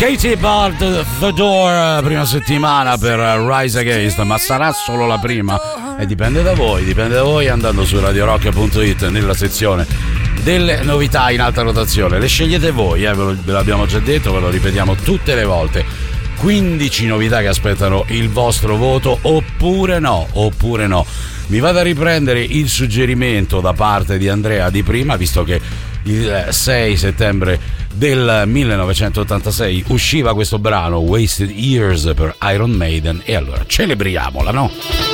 Katie Bard, The Door, prima settimana per Rise Against, ma sarà solo la prima? Dipende da voi andando su radiorock.it nella sezione delle novità in alta rotazione. Le scegliete voi, ve l'abbiamo già detto, ve lo ripetiamo tutte le volte. 15 novità che aspettano il vostro voto, oppure no. Mi vado a riprendere il suggerimento da parte di Andrea di prima, visto che il 6 settembre del 1986 usciva questo brano Wasted Years per Iron Maiden, e allora celebriamola, no?